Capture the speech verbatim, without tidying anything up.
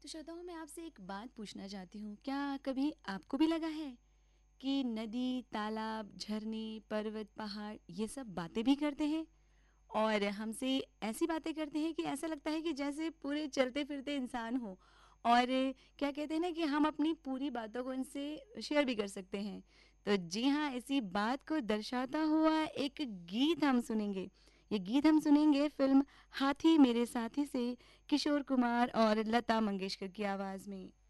तो श्रोताओं, मैं आपसे एक बात पूछना चाहती हूँ, क्या कभी आपको भी लगा है कि नदी, तालाब, झरने, पर्वत, पहाड़ ये सब बातें भी करते हैं और हमसे ऐसी बातें करते हैं कि ऐसा लगता है कि जैसे पूरे चलते-फिरते इंसान हों और क्या कहते हैं ना कि हम अपनी पूरी बातों को इनसे शेयर भी कर सकते हैं। तो जी हाँ, इसी बात को दर्शाता हुआ एक गीत हम सुनेंगे। ये गीत हम सुनेंगे फ़िल्म हाथी मेरे साथी से किशोर कुमार और लता मंगेशकर की आवाज़ में।